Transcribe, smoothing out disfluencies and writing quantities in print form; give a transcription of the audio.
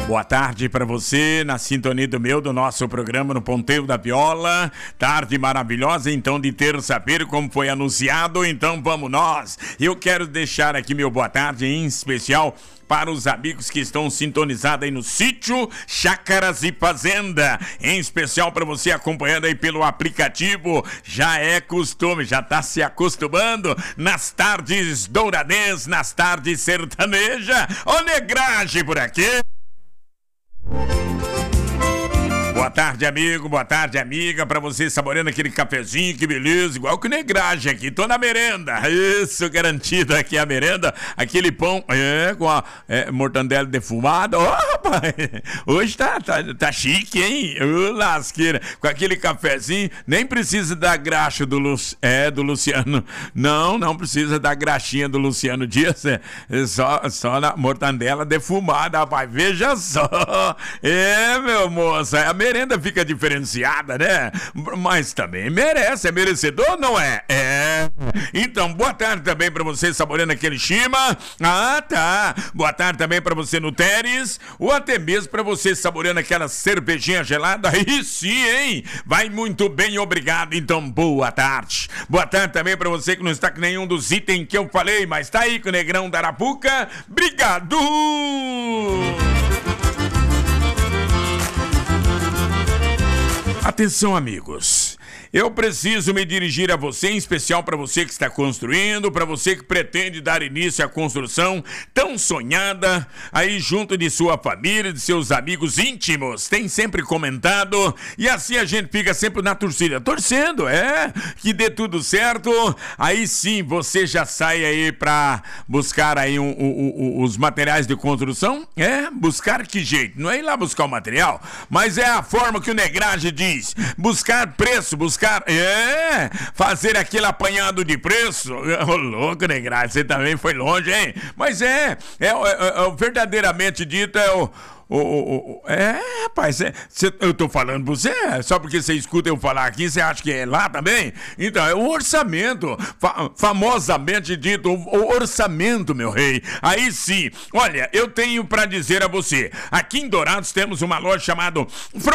Boa tarde para você, na sintonia do nosso programa no Ponteiro da Viola. Tarde maravilhosa, então, de terça-feira, como foi anunciado. Então, vamos nós. Eu quero deixar aqui meu boa tarde em especial para os amigos que estão sintonizados aí no sítio, chácaras e fazenda. Em especial para você acompanhando aí pelo aplicativo. Já é costume, já tá se acostumando nas tardes douradez, nas tardes sertaneja. Ô negragem por aqui. Boa tarde, amigo, boa tarde, amiga, pra você saboreando aquele cafezinho, que beleza, igual que negragem aqui, tô na merenda, isso, garantido aqui a merenda, aquele pão, com a mortandela defumada, rapaz, hoje tá chique, hein, lasqueira, com aquele cafezinho, nem precisa da graxa do Luciano, não precisa da graxinha do Luciano Dias, só na mortandela defumada, rapaz, veja só, meu moço, a merenda fica diferenciada, né? Mas também merece, é merecedor, não é? Então, boa tarde também pra você saboreando aquele chima. Ah, tá. Boa tarde também pra você no Teres, ou até mesmo pra você saboreando aquela cervejinha gelada. Aí sim, hein? Vai muito bem, obrigado. Então, boa tarde. Boa tarde também pra você que não está com nenhum dos itens que eu falei, mas tá aí com o Negrão da Arapuca. Obrigado! Atenção, amigos, eu preciso me dirigir a você, em especial para você que está construindo, para você que pretende dar início à construção tão sonhada, aí junto de sua família, de seus amigos íntimos, tem sempre comentado, e assim a gente fica sempre na torcida, torcendo, que dê tudo certo, aí sim você já sai aí para buscar aí os materiais de construção, buscar que jeito, não é ir lá buscar o material, mas é a forma que o Negragem diz, buscar preço, fazer aquele apanhado de preço. Ô, louco, Negragem, você também foi longe, hein? Mas verdadeiramente dito, rapaz, eu tô falando pra você, só porque você escuta eu falar aqui, você acha que é lá também? Então, é o orçamento, famosamente dito, o orçamento, meu rei. Aí sim, olha, eu tenho pra dizer a você, aqui em Dourados temos uma loja chamada